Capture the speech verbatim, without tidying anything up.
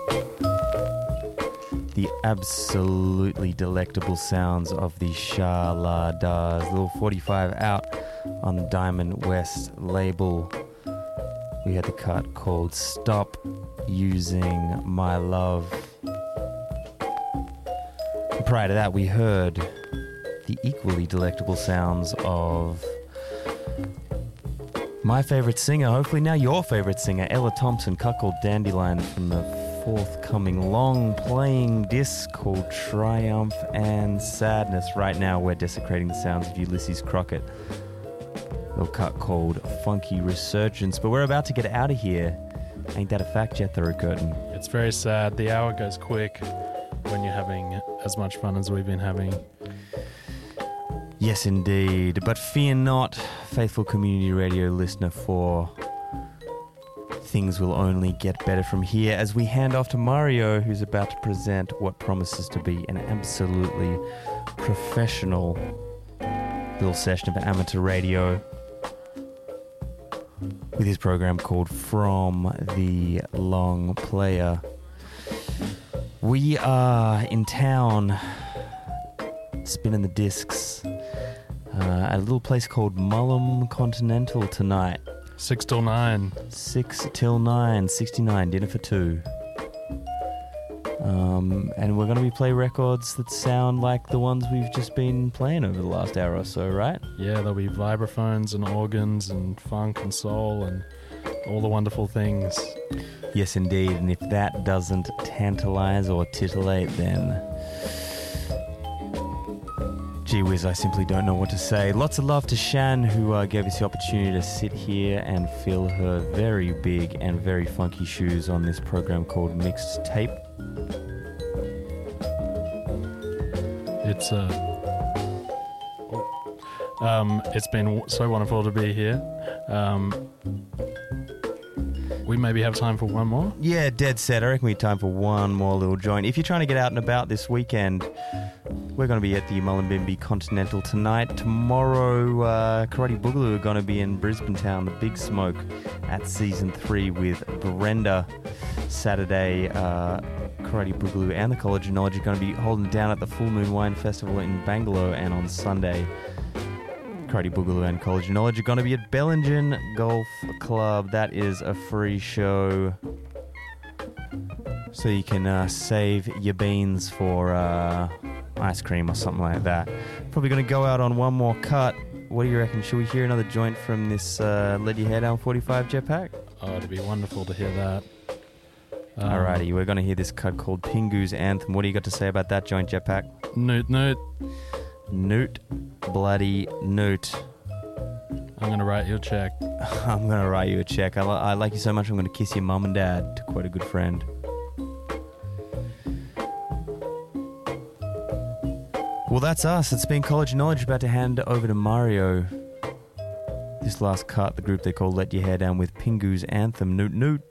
The absolutely delectable sounds of the Sha La Das, little forty-five out on the Diamond West label. We had the cut called Stop Using My Love. And prior to that, we heard the equally delectable sounds of my favorite singer, hopefully now your favorite singer, Ella Thompson, cut called Dandelion from the forthcoming long-playing disc called Triumph and Sadness. Right now we're desecrating the sounds of Ulysses Crockett. A little cut called Funky Resurgence. But we're about to get out of here. Ain't that a fact, Jethro Curtin? It's very sad. The hour goes quick when you're having as much fun as we've been having. Yes, indeed. But fear not, faithful community radio listener, for things will only get better from here as we hand off to Mario, who's about to present what promises to be an absolutely professional little session of amateur radio with his program called From the Long Player. We are in town spinning the discs uh, at a little place called Mullum Continental tonight. Six till nine. Six till nine, sixty-nine, dinner for two. Um, and we're going to be playing records that sound like the ones we've just been playing over the last hour or so, right? Yeah, there'll be vibraphones and organs and funk and soul and all the wonderful things. Yes, indeed. And if that doesn't tantalize or titillate, then gee whiz, I simply don't know what to say. Lots of love to Shan, who uh, gave us the opportunity to sit here and fill her very big and very funky shoes on this program called Mixed Tape. It's uh, um, it's been so wonderful to be here. Um, we maybe have time for one more? Yeah, dead set. I reckon we have time for one more little joint. If you're trying to get out and about this weekend, we're going to be at the Mullumbimby Continental tonight. Tomorrow, uh, Karate Boogaloo are going to be in Brisbane Town, the Big Smoke, at Season three with Brenda. Saturday, uh, Karate Boogaloo and the College of Knowledge are going to be holding it down at the Full Moon Wine Festival in Bangalore. And on Sunday, Karate Boogaloo and College of Knowledge are going to be at Bellingen Golf Club. That is a free show, so you can uh, save your beans for uh, ice cream or something like that. Probably going to go out on one more cut. What do you reckon? Should we hear another joint from this uh, Let Your Hair Down forty-five Jetpack? Oh, it'd be wonderful to hear that. Um, Alrighty, we're going to hear this cut called Pingu's Anthem. What do you got to say about that joint, Jetpack? Newt, Newt. Newt, bloody Newt. I'm going to write you a check. I'm going to write you a check. I, li- I like you so much I'm going to kiss your mum and dad, to quote a good friend. Well, that's us. It's been College Knowledge. About to hand over to Mario. This last cut, the group they call Let Your Hair Down with Pingu's Anthem. Newt, Newt.